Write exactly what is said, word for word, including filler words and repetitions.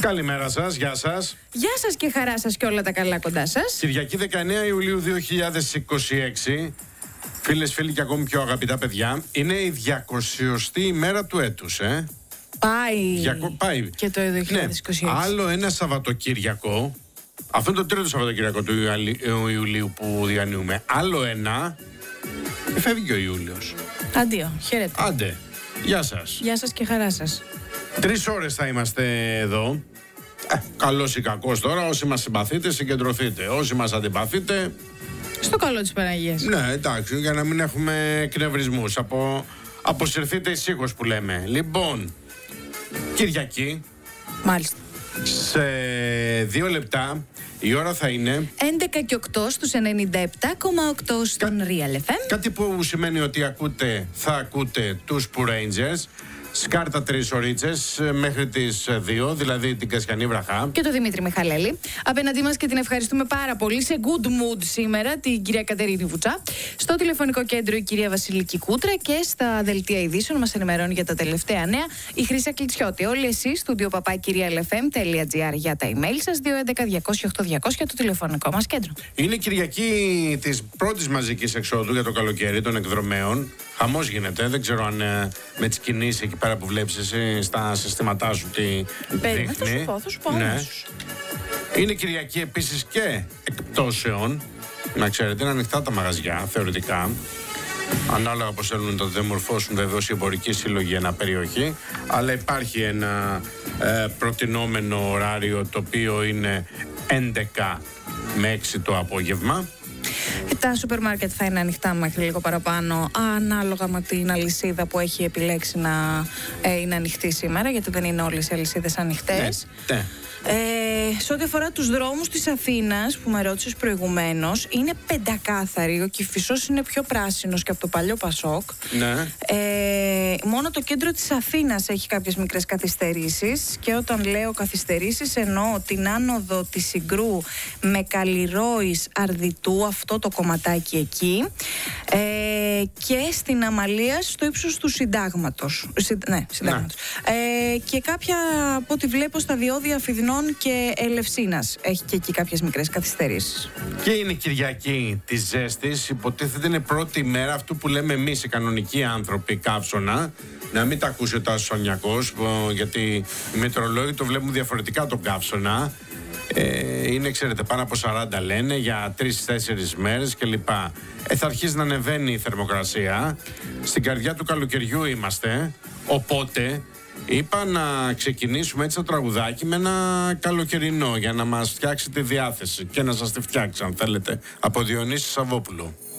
Καλημέρα σας, γεια σας. Γεια σας και χαρά σας και όλα τα καλά κοντά σας. Κυριακή δεκαεννέα Ιουλίου δύο χιλιάδες είκοσι έξι. Φίλες, φίλοι και ακόμη πιο αγαπητά παιδιά, είναι η διακοσιωστή ημέρα του έτους, ε. Πάει. Διακο... Πάει. Και το δύο χιλιάδες είκοσι έξι. Ναι. Άλλο ένα Σαββατοκύριακο. Αυτό είναι το τρίτο Σαββατοκύριακο του Ιουλίου που διανύουμε. Άλλο ένα. Και φεύγει ο Ιούλιος. Αντίο, χαίρετε. Άντε, γεια σας. Γεια σας και χαρά σας. Τρεις ώρες θα είμαστε εδώ. Ε, καλός ή κακός τώρα, όσοι μας συμπαθείτε συγκεντρωθείτε. Όσοι μας αντιπαθείτε, στο καλό της Παναγίας. ναι, εντάξει, για να μην έχουμε εκνευρισμούς. Από... Αποσυρθείτε ησύχως που λέμε. Λοιπόν, Κυριακή. Μάλιστα. Σε δύο λεπτά η ώρα θα είναι έντεκα και οκτώ στους ενενήντα επτά κόμμα οκτώ στον Κα... Real εφ εμ. Κάτι που σημαίνει ότι ακούτε, θα ακούτε τους Pooh Rangers. Σκάρτα τρεις ωρίτσες μέχρι τις δύο, δηλαδή την Κασιανή Βραχά. Και το Δημήτρη Μιχαλέλη. Απέναντί μας και την ευχαριστούμε πάρα πολύ, σε good mood σήμερα, την κυρία Κατερίνη Βουτσά. Στο τηλεφωνικό κέντρο η κυρία Βασιλική Κούτρα και στα δελτία ειδήσεων μας ενημερώνει για τα τελευταία νέα η Χρύσα Κλιτσιώτη. Όλοι εσείς, στούντιο παπάκι real f m dot g r για τα email σας, δύο έντεκα διακόσια οκτώ διακόσια το τηλεφωνικό μας κέντρο. Είναι Κυριακή της πρώτης μαζικής εξόδου για το καλοκαίρι των εκδρομέων. Χαμός γίνεται, δεν ξέρω αν ε, με τις κινήσεις εκεί πέρα που βλέπεις εσύ στα συστήματά σου τι Περίμενε, δείχνει. θα σου πω, θα σου πω. Ναι. Είναι Κυριακή επίσης και εκπτώσεων. Να ξέρετε, είναι ανοιχτά τα μαγαζιά θεωρητικά. Ανάλογα πώς θέλουν να το διαμορφώσουν βεβαίως οι εμπορικοί σύλλογοι ένα περιοχή. Αλλά υπάρχει ένα ε, προτινόμενο ωράριο το οποίο είναι έντεκα με έξι το απόγευμα. Τα σούπερ μάρκετ θα είναι ανοιχτά μέχρι λίγο παραπάνω, ανάλογα με την αλυσίδα που έχει επιλέξει να ε, είναι ανοιχτή σήμερα, γιατί δεν είναι όλες οι αλυσίδες ανοιχτές. Ναι, ναι. Ε, σε ό,τι αφορά τους δρόμους της Αθήνας, που με ρώτησες προηγουμένως, είναι πεντακάθαροι. Ο Κηφισός είναι πιο πράσινος και από το παλιό Πασόκ. Ναι. Ε, μόνο το κέντρο της Αθήνας έχει κάποιες μικρές καθυστερήσεις. Και όταν λέω καθυστερήσεις, εννοώ την άνοδο της Συγκρού με Καλλιρόης Αρδιτού, αυτό το κομματάκι εκεί. Ε, και στην Αμαλία στο ύψος του Συντάγματος. Συ, ναι, Συντάγματος. Ναι. Ε, και κάποια, από ό,τι βλέπω, στα διόδια Φιδινών και Ελευσίνας έχει και εκεί κάποιες μικρές καθυστερήσεις. Και είναι Κυριακή της ζέστης. Υποτίθεται είναι πρώτη μέρα αυτού που λέμε εμείς οι κανονικοί άνθρωποι καύσωνα. Να μην τα ακούσει ο Τάσος Ολνιακός, γιατί οι μετεωρολόγοι το βλέπουν διαφορετικά τον καύσωνα. Ε, είναι, ξέρετε, πάνω από σαράντα λένε για τρεις τέσσερις μέρες κλπ. Ε, θα αρχίσει να ανεβαίνει η θερμοκρασία. Στην καρδιά του καλοκαιριού είμαστε. Οπότε είπα να ξεκινήσουμε έτσι το τραγουδάκι με ένα καλοκαιρινό για να μας φτιάξει τη διάθεση και να σας τη φτιάξει αν θέλετε, από Διονύση Σαββόπουλο.